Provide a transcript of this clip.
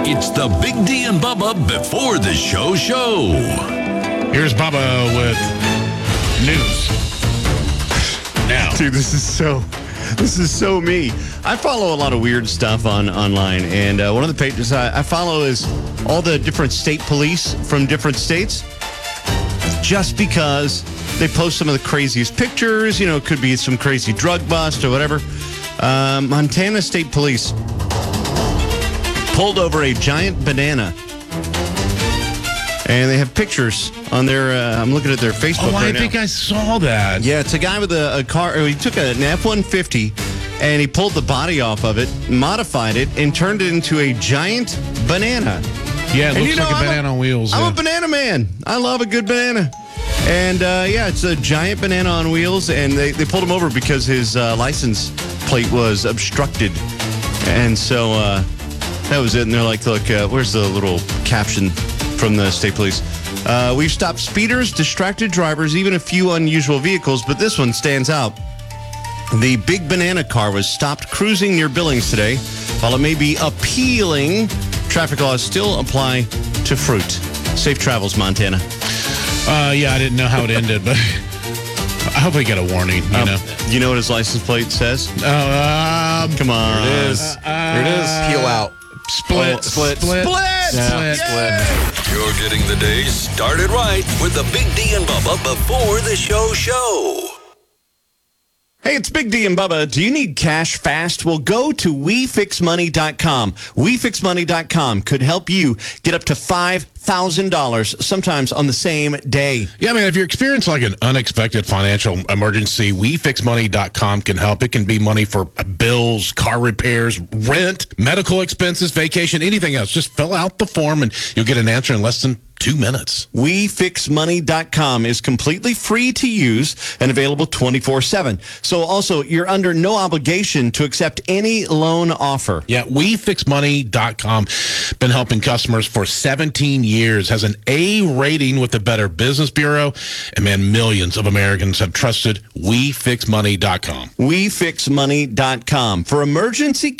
It's the Big D and Bubba Before the Show show. Here's Bubba with news. Now. Dude, this is so me. I follow a lot of weird stuff online, and one of the pages I follow is all the different state police from different states, just because they post some of the craziest pictures. You know, it could be some crazy drug bust or whatever. Montana State Police pulled over a giant banana, and they have pictures on their, I'm looking at their Facebook right now. I think I saw that. Yeah, it's a guy with a car. He took an F-150, and he pulled the body off of it, modified it, and turned it into a giant banana. Yeah, it looks like a banana on wheels. I'm a banana man. I love a good banana. And, it's a giant banana on wheels, and they pulled him over because his license plate was obstructed. And so that was it. And they're like, look, where's the little caption from the state police? We've stopped speeders, distracted drivers, even a few unusual vehicles, but this one stands out. The big banana car was stopped cruising near Billings today. While it may be appealing, traffic laws still apply to fruit. Safe travels, Montana. I didn't know how it ended, but I hope I get a warning, you know. You know what his license plate says? Come on. There it is. There it is. Peel out. Split. You're getting the day started right with the Big D and Bubba Before the Show. Hey, it's Big D and Bubba. Do you need cash fast? Well, go to WeFixMoney.com. WeFixMoney.com could help you get up to $5,000, sometimes on the same day. Yeah, I mean, if you experience like an unexpected financial emergency, WeFixMoney.com can help. It can be money for bills, car repairs, rent, medical expenses, vacation, anything else. Just fill out the form and you'll get an answer in less than 2 minutes. WeFixMoney.com is completely free to use and available 24/7. So also, you're under no obligation to accept any loan offer. Yeah, WeFixMoney.com. Been helping customers for 17 years. Has an A rating with the Better Business Bureau. And man, millions of Americans have trusted WeFixMoney.com. WeFixMoney.com. For emergency